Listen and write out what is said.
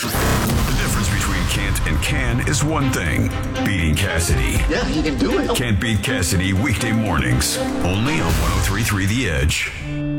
The difference between can't and can is one thing. Beating Cassidy. Yeah, he can do it. Can't Beat Cassidy weekday mornings. Only on 103.3 The Edge.